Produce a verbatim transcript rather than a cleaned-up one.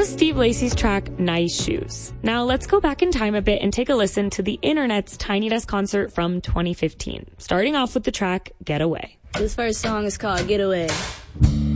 was Steve Lacy's track, Nice Shoes. Now let's go back in time a bit and take a listen to the internet's Tiny Desk concert from twenty fifteen. Starting off with the track, Get Away. This first song is called Get Away.